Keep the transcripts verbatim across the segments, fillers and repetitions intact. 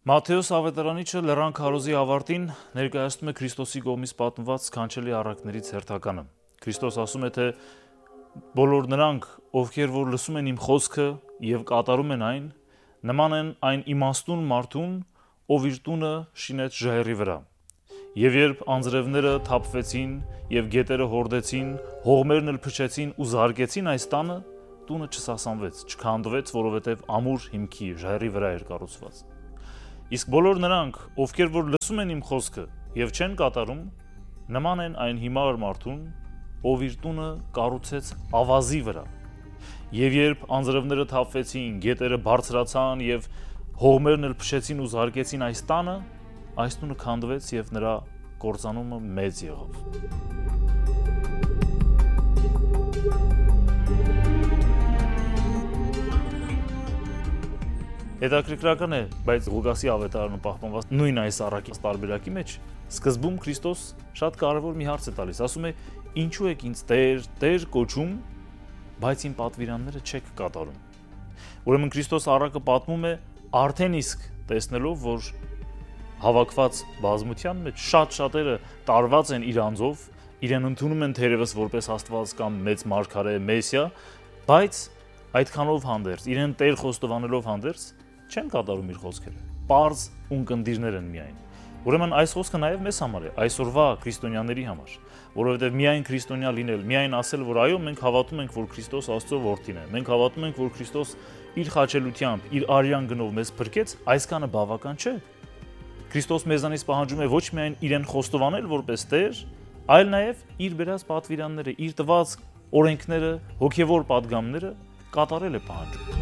Մատթեոս ավետարանիչը լեռան քարոզի ավարտին ներկայացնում է Քրիստոսի կողմից պատմված սքանչելի առակներից հերթականը։ Քրիստոս ասում է, թե բոլոր նրանք, ովքեր որ լսում են իմ խոսքը եւ կատարում են այն, նման են այն իմաստուն մարդուն, ով իր տունը շինեց ժայռի վրա։ Եվ երբ անձրևները թափվեցին եւ գետերը հորդեցին, հողմերն էլ փչեցին ու զարկեցին այս տանը, տունը չսասանվեց, չքանդվեց, որովհետեւ ամուր հիմքի ժայռի վրա էր կառուցված։ Իսկ բոլոր նրանք, ովքեր որ լսում են իմ խոսքը եւ չեն կատարում, նման են այն հիմար մարդուն, ով իր տունը կառուցեց ավազի վրա։ Եվ երբ անձրևները թափվեցին, գետերը բարձրացան եւ հողմերն էլ փչեցին ու զարկեցին այս տանը, այս տունը քանդվեց եւ նրա կործանումը մեծ եղավ։ Հետաքրքրական է, բայց Ղուկասի ավետարանը պահպանված նույն այս առակի տարբերակի մեջ սկզբում Քրիստոս շատ կարևոր մի հարց է տալիս, ասում է. «Ինչու եք ինձ Տեր, Տեր կոչում, բայց իմ պատվիրանները չեք կատարում»։ Ուրեմն Քրիստոս առակը պատմում է արդեն իսկ տեսնելով, որ հավաքված բազմության մեջ շատ շատերը տարված են իր անձով, իրեն ընդունում են թերևս որպես Աստված կամ մեծ մարգարե, Մեսիա, բայց այդքանով հանդերձ, իրեն Տեր խոստովանելով հանդերձ, չեն կատարում իր խոսքերը։ Պարզ ունկնդիրներ են միայն։ Ուրեմն այս խոսքը նաև մեզ համար է, այսօրվա քրիստոնյաների համար, որովհետև միայն քրիստոնյա լինել, միայն ասել, որ այո, մենք հավատում ենք, որ Քրիստոս Աստծո որդին է, մենք հավատում ենք, որ Քրիստոս իր խաչելությամբ, իր արյան գնով մեզ փրկեց, այսքանը բավական չէ։ Քրիստոս մեզանից պահանջում է ոչ միայն իրեն խոստովանել որպես Տեր, այլ նաև իր բերած պատվիրանները, իր տված օրենքները, հոգևոր պատգամները կատարել է պահանջում։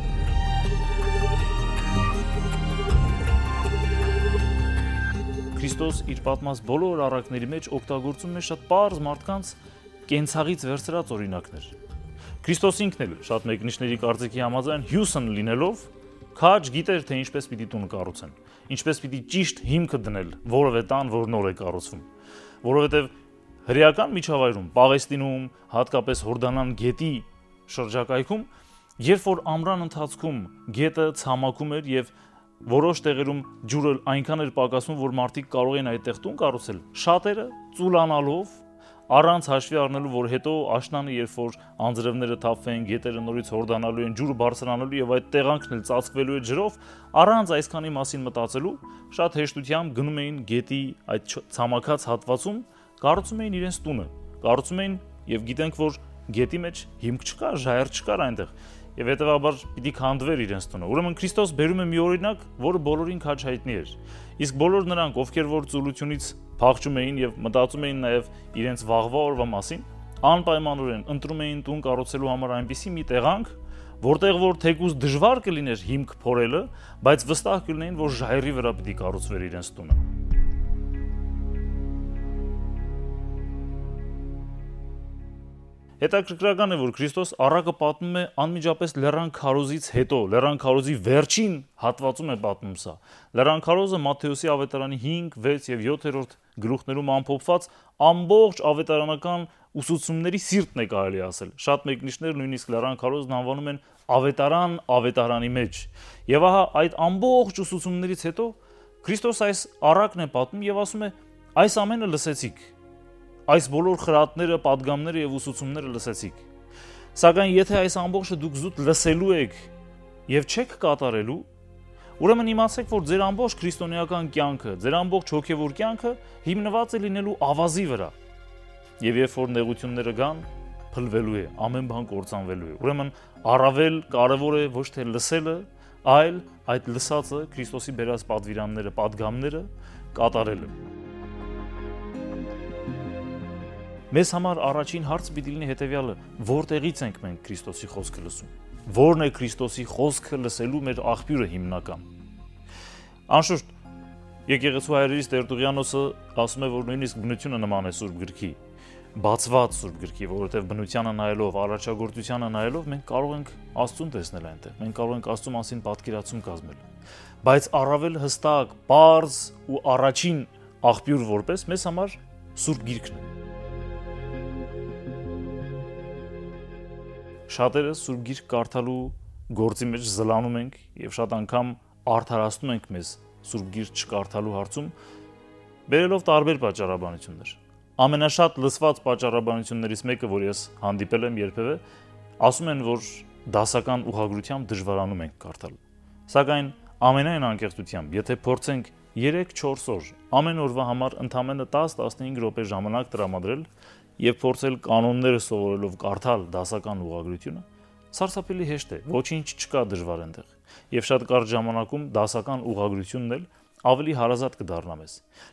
Քրիստոս իր պատմած բոլոր առակների մեջ օգտագործում է շատ պարզ մարդկանց կենցաղից վերցրած օրինակներ։ Քրիստոս ինքն էլ շատ մեկնիշների կարծիքի համաձայն հյուսն լինելով քաջ գիտեր, թե ինչպես պիտի տուն կառուցեն, ինչպես պիտի ճիշտ հիմքը դնել որևէ տան, որ նոր է կառուցվում, որովհետև հրեական միջավայրում, Պաղեստինում, հատկապես Հորդանան գետի շրջակայքում, երբ որ ամռան ընթացքում գետը ցամաքում էր եւ որոշ տեղերում ջուրը այնքան էր պակասում, որ մարդիկ կարող էին այդտեղ տուն կառուցել, շատերը ծուլանալով, առանց հաշվի առնելու, որ հետո աշնանը, երբ որ անձրևները թափվեն, գետերը նորից հորդանալու են, ջուրը բարձրանալու եւ այդ տեղանքն էլ ծածկվելու է ջրով, առանց այսքանի մասին մտածելու, շատ հեշտությամբ գնում էին գետի այդ ցամաքած հատվածում, կառուցում էին իրենց տունը, կառուցում էին եւ գիտենք, որ գետի մեջ հիմք չկար, ժայռ չկար այնտեղ։ Եվ հետևաբար պիտի քանդվեր իրենց տունը։ Ուրեմն Քրիստոս բերում է մի օրինակ, որը բոլորին քաջ հայտնի էր։ Իսկ բոլոր նրանք, ովքեր որ ծուլությունից փախչում էին եւ մտածում էին նաեւ իրենց վաղվա օրվա մասին, անպայմանորեն ընտրում էին տուն կառուցելու համար այնպիսի մի տեղանք, որտեղ որ թեկուզ դժվար կլիներ հիմք փորելը, բայց վստահ կլինեին, որ ժայռի վրա պիտի կառուցվեր իրենց տունը։ Հետաքրքրական է, որ Քրիստոս առակը պատմում է անմիջապես լեռան քարոզից հետո, լեռան քարոզի վերջին հատվածում է պատմում սա։ Լեռան քարոզը Մատթեոսի ավետարանի հինգ, վեց եւ յոթերորդ գլուխներում ամփոփված ամբողջ ավետարանական ուսուցումների սիրտն է կարելի ասել։ Շատ մեկնիշներ նույնիսկ լեռան քարոզն անվանում են ավետարան ավետարանի մեջ։ Եվ ահա այդ ամբողջ ուսուցումներից հետո Քրիստոս այս առակն է պատմում եւ ասում է. «Այս ամենը լսեցիք, այս բոլոր խրատները, պատգամները եւ ուսուցումները լսեցիք։ Սակայն եթե այս ամբողջը դուք զուտ լսելու եք եւ չեք կատարելու, ուրեմն իմացեք, որ ձեր ամբողջ քրիստոնեական կյանքը, ձեր ամբողջ հոգեվոր կյանքը հիմնված է լինելու ավազի վրա։ Եվ երբ որ նեղությունները գան, փլվելու է, ամեն բան կործանվելու է։ Ուրեմն առավել կարեւոր է ոչ թե լսելը, այլ այդ լսածը Քրիստոսի բերած պատվիրանները, պատգամները կատարելը»։ Մեզ համար առաջին հարցը պիտի լինի հետևյալը. որտեղից ենք մենք Քրիստոսի խոսքը լսում։ Որն է Քրիստոսի խոսքը լսելու մեր աղբյուրը հիմնական։ Անշուշտ, եկեղեցու հայրերից Տերտուղիանոսը ասում է, որ նույնիսկ բնությունը նման է Սուրբ գրքի, բացված Սուրբ գրքի, որովհետև բնությանը նայելով, արարչագործությանը նայելով մենք կարող ենք Աստծուն տեսնել այնտեղ, մենք կարող ենք Աստծու մասին պատկերացում կազմել։ Բայց առավել հստակ, պարզ ու առաջին աղբյուր որպես մեզ համար Սուրբ գիրքն է։ Շատերը Սուրբ գիրք կարդալու գործի մեջ զլանում ենք եւ շատ անգամ արդարացնում ենք մեզ Սուրբ Գիրք չկարդալու հարցում, բերելով տարբեր պատճառաբանություններ։ Ամենաշատ լսված պատճառաբանություններից մեկը, որ ես հանդիպել եմ երբևէ, ասում են, որ դասական ուղղագրությամբ դժվարանում ենք կարդալ։ Սակայն ամենայն անկեղծությամբ, եթե փորձենք երեք-չորս օր ամեն օրվա համար ընդամենը տաս-տասնհինգ րոպե ժամանակ տրամադրել եւ փորձել կանոնները սովորելով կարդալ դասական ուղղագրությունը, սարսափելի հեշտ է, ոչինչ չկա դժվար այնտեղ։ Եվ շատ կարճ ժամանակում դասական ուղղագրությունն էլ ավելի հարազատ կդառնա մեզ։